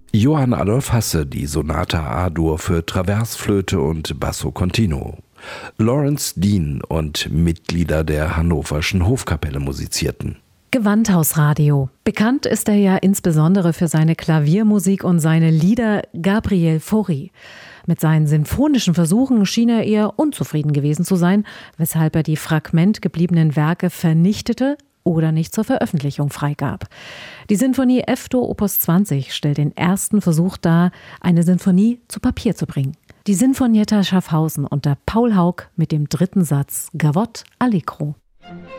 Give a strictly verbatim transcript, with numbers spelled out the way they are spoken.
Johann Adolf Hasse, die Sonata A-Dur für Traversflöte und Basso Continuo. Lawrence Dean und Mitglieder der Hannoverschen Hofkapelle musizierten. Gewandhausradio. Bekannt ist er ja insbesondere für seine Klaviermusik und seine Lieder Gabriel Fauré. Mit seinen sinfonischen Versuchen schien er eher unzufrieden gewesen zu sein, weshalb er die fragmentgebliebenen Werke vernichtete oder nicht zur Veröffentlichung freigab. Die Sinfonie F-Dur Opus zwanzig stellt den ersten Versuch dar, eine Sinfonie zu Papier zu bringen. Die Sinfonietta Schaffhausen unter Paul Haug mit dem dritten Satz Gavotte Allegro.